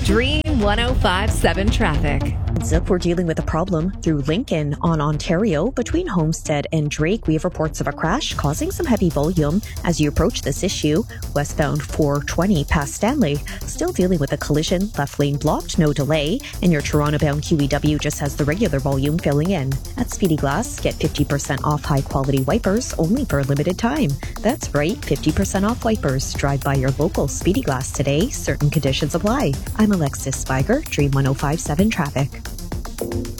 Dream 105.7 traffic. Zip, we're dealing with a problem through Lincoln on Ontario. Between Homestead and Drake, we have reports of a crash causing some heavy volume as you approach this issue. Westbound 420 past Stanley, still dealing with a collision. Left lane blocked, no delay. And your Toronto-bound QEW just has the regular volume filling in. At Speedy Glass, get 50% off high-quality wipers only for a limited time. That's right, 50% off wipers. Drive by your local Speedy Glass today. Certain conditions apply. I'm Alexis Spiger, Dream 105.7 Traffic.